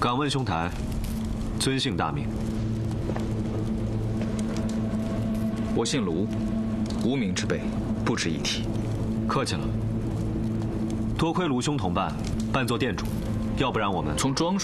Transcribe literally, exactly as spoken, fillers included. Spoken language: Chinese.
敢问兄台，尊姓大名？ 我姓卢，无名之辈不值一提。 客气了。多亏卢兄同伴，扮作店主，要不然我们从庄。